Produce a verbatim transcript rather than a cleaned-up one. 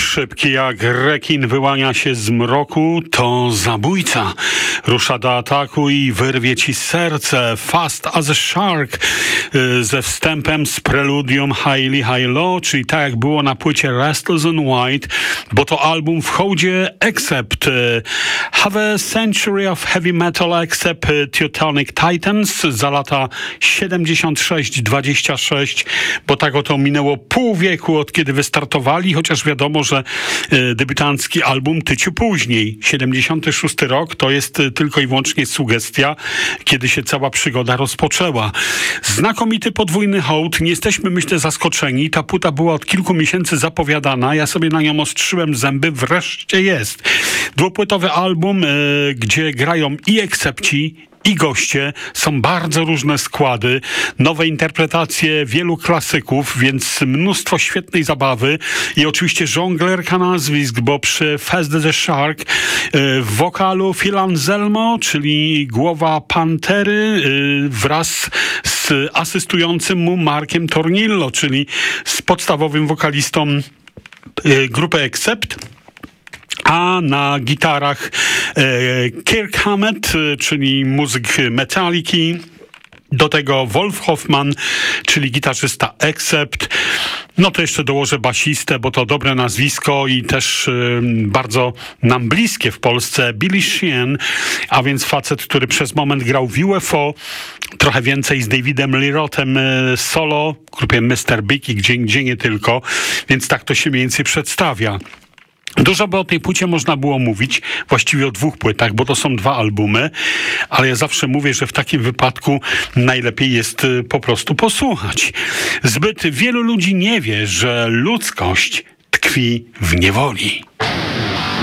Szybki jak rekin wyłania się z mroku, to zabójca. Rusza do ataku i wyrwie ci serce. Fast as a Shark yy, ze wstępem z preludium Highly High Low, czyli tak jak było na płycie Restless and White, bo to album w hołdzie Accept. Yy, Have a Century of Heavy Metal Accept Teutonic Titans za lata siedemdziesiąt sześć dwadzieścia sześć, bo tak oto minęło pół wieku od kiedy wystartowali, chociaż wiadomo, że y, debiutancki album tyciu później. siedemdziesiąty szósty rok to jest y, tylko i wyłącznie sugestia, kiedy się cała przygoda rozpoczęła. Znakomity podwójny hołd. Nie jesteśmy, myślę, zaskoczeni. Ta płyta była od kilku miesięcy zapowiadana. Ja sobie na nią ostrzyłem zęby. Wreszcie jest. Dwupłytowy album, y, gdzie grają i Accepci, i goście. Są bardzo różne składy, nowe interpretacje wielu klasyków, więc mnóstwo świetnej zabawy i oczywiście żonglerka nazwisk, bo przy Fast as a Shark yy, w wokalu Phil Anselmo, czyli głowa Pantery, yy, wraz z asystującym mu Markiem Tornillo, czyli z podstawowym wokalistą yy, grupy Accept. A na gitarach e, Kirk Hammett, czyli muzyk Metaliki, do tego Wolf Hoffman, czyli gitarzysta Accept. No to jeszcze dołożę basistę, bo to dobre nazwisko i też y, bardzo nam bliskie w Polsce, Billy Sheehan, a więc facet, który przez moment grał w U F O, trochę więcej z Davidem Lee Rothem y, solo, w grupie mister Big i gdzie, gdzie nie tylko, więc tak to się mniej więcej przedstawia. Dużo by o tej płycie można było mówić, właściwie o dwóch płytach, bo to są dwa albumy, ale ja zawsze mówię, że w takim wypadku najlepiej jest po prostu posłuchać. Zbyt wielu ludzi nie wie, że ludzkość tkwi w niewoli.